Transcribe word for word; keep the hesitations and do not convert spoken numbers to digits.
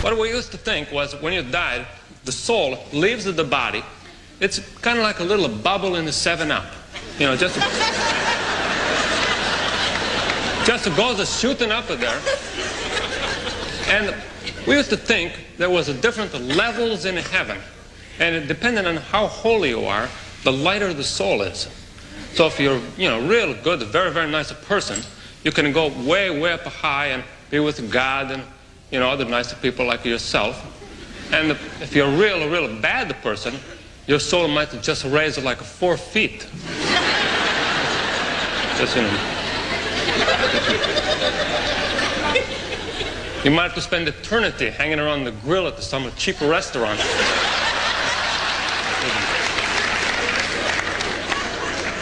What we used to think was when you died, the soul leaves the body. It's kind of like a little bubble in the seven up. You know, just, just goes shooting up there. And we used to think there was a different levels in heaven. And it depended on how holy you are, the lighter the soul is. So if you're, you know, real good, very, very nice person, you can go way, way up high and be with God and, you know, other nice people like yourself. And if you're a real, real bad person, your soul might just raise like four feet. Just, you know. You might have to spend eternity hanging around the grill at some cheap restaurant.